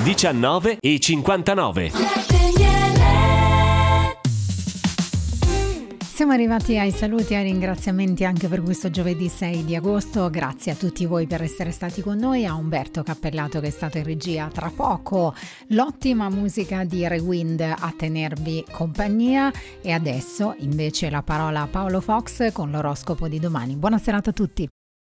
19:59. Siamo arrivati ai saluti e ai ringraziamenti anche per questo giovedì 6 di agosto. Grazie a tutti voi per essere stati con noi, a Umberto Cappellato che è stato in regia. Tra poco l'ottima musica di Rewind a tenervi compagnia, e adesso invece la parola a Paolo Fox con l'oroscopo di domani. Buona serata a tutti.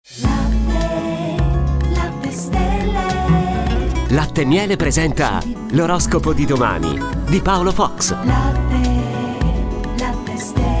Latte Stelle. Latte Miele presenta l'oroscopo di domani di Paolo Fox. Latte Stelle.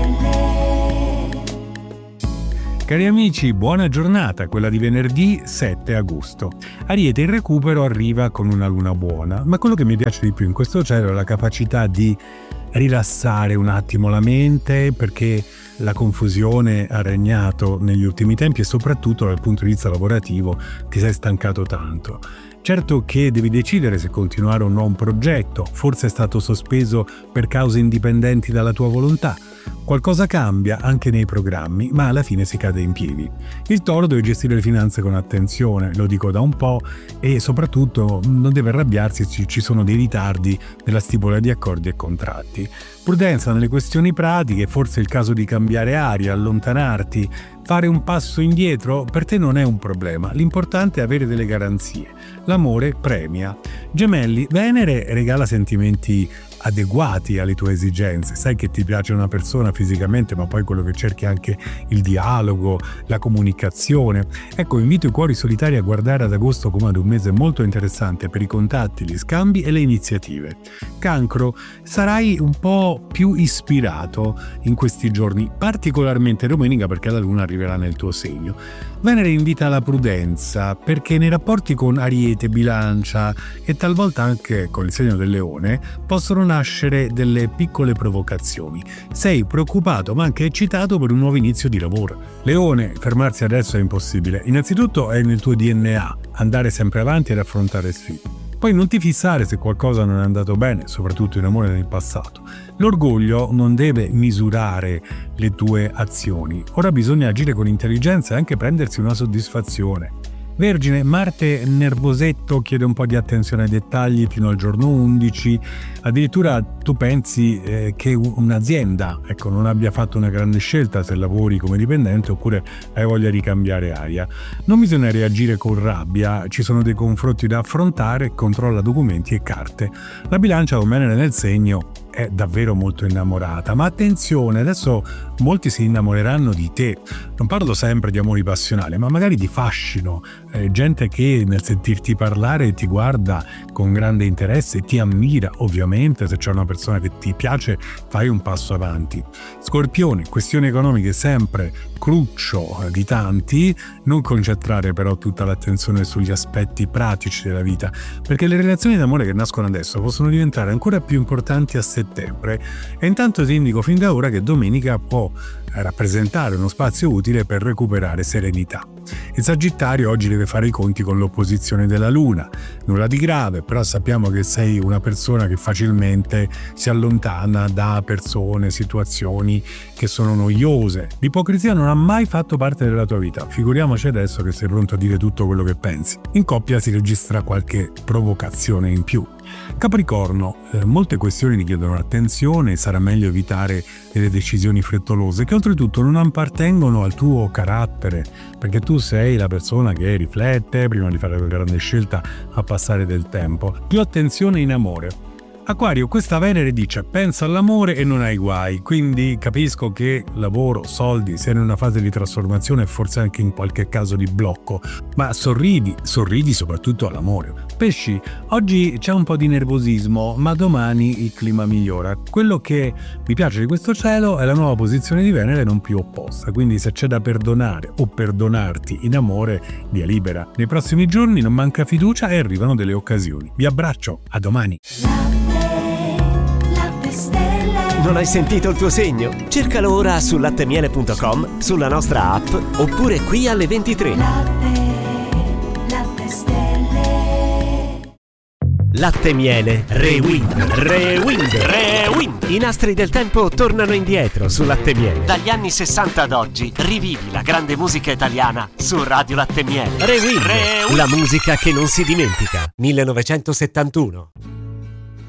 Cari amici, buona giornata, quella di venerdì 7 agosto. Ariete, il recupero arriva con una luna buona, ma quello che mi piace di più in questo cielo è la capacità di rilassare un attimo la mente, perché la confusione ha regnato negli ultimi tempi e soprattutto dal punto di vista lavorativo ti sei stancato tanto. Certo che devi decidere se continuare o no un progetto, forse è stato sospeso per cause indipendenti dalla tua volontà. Qualcosa cambia anche nei programmi, ma alla fine si cade in piedi. Il Toro deve gestire le finanze con attenzione, lo dico da un po', e soprattutto non deve arrabbiarsi se ci sono dei ritardi nella stipula di accordi e contratti. Prudenza nelle questioni pratiche, forse è il caso di cambiare aria, allontanarti, fare un passo indietro per te non è un problema, l'importante è avere delle garanzie. L'amore premia. Gemelli, Venere regala sentimenti adeguati alle tue esigenze. Sai che ti piace una persona fisicamente, ma poi quello che cerchi è anche il dialogo, la comunicazione. Ecco, invito i cuori solitari a guardare ad agosto come ad un mese molto interessante per i contatti, gli scambi e le iniziative. Cancro, sarai un po' più ispirato in questi giorni, particolarmente domenica perché la luna arriverà nel tuo segno. Venere invita alla prudenza perché nei rapporti con Ariete, Bilancia e talvolta anche con il segno del Leone possono nascere delle piccole provocazioni. Sei preoccupato ma anche eccitato per un nuovo inizio di lavoro. Leone, fermarsi adesso è impossibile. Innanzitutto è nel tuo DNA andare sempre avanti ed affrontare sfide. Poi non ti fissare se qualcosa non è andato bene, soprattutto in amore nel passato. L'orgoglio non deve misurare le tue azioni. Ora bisogna agire con intelligenza e anche prendersi una soddisfazione. Vergine, Marte nervosetto chiede un po' di attenzione ai dettagli fino al giorno 11, addirittura tu pensi che un'azienda non abbia fatto una grande scelta se lavori come dipendente oppure hai voglia di cambiare aria. Non bisogna reagire con rabbia, ci sono dei confronti da affrontare, controlla documenti e carte. La Bilancia con Venere nel segno è davvero molto innamorata, ma attenzione, adesso molti si innamoreranno di te. Non parlo sempre di amori passionali, ma magari di fascino, gente che nel sentirti parlare ti guarda con grande interesse, ti ammira. Ovviamente se c'è una persona che ti piace fai un passo avanti. Scorpione, questioni economiche sempre cruccio di tanti, non concentrare però tutta l'attenzione sugli aspetti pratici della vita, perché le relazioni d'amore che nascono adesso possono diventare ancora più importanti a settembre. E intanto ti indico fin da ora che domenica può rappresentare uno spazio utile per recuperare serenità. Il Sagittario oggi deve fare i conti con l'opposizione della Luna, nulla di grave, però sappiamo che sei una persona che facilmente si allontana da persone, situazioni che sono noiose. L'ipocrisia non ha mai fatto parte della tua vita, figuriamoci adesso che sei pronto a dire tutto quello che pensi. In coppia si registra qualche provocazione in più. Capricorno, molte questioni richiedono attenzione, sarà meglio evitare delle decisioni frettolose che oltretutto non appartengono al tuo carattere, perché tu sei la persona che riflette prima di fare una grande scelta a passare del tempo. Più attenzione in amore. Acquario, questa Venere dice pensa all'amore e non hai guai, quindi capisco che lavoro, soldi, sei in una fase di trasformazione e forse anche in qualche caso di blocco, ma sorridi soprattutto all'amore. Pesci, oggi c'è un po' di nervosismo, ma domani il clima migliora. Quello che mi piace di questo cielo è la nuova posizione di Venere non più opposta, quindi se c'è da perdonare o perdonarti in amore, via libera. Nei prossimi giorni non manca fiducia e arrivano delle occasioni. Vi abbraccio, a domani. Non hai sentito il tuo segno? Cercalo ora su lattemiele.com, sulla nostra app oppure qui alle 23. Latte Miele Rewind. Rewind. I nastri del tempo tornano indietro su Latte Miele. Dagli anni 60 ad oggi rivivi la grande musica italiana su Radio Latte Miele. Rewind. La musica che non si dimentica. 1971.